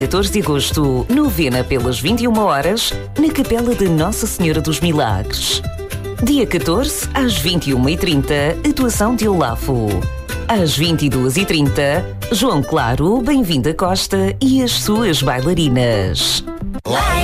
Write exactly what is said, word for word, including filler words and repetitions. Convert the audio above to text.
catorze de agosto, novena pelas vinte e uma horas, na Capela de Nossa Senhora dos Milagres. Dia catorze, às vinte e uma e trinta, atuação de Olafo. Às vinte e duas e trinta, João Claro, Bem-vinda Costa e as suas bailarinas.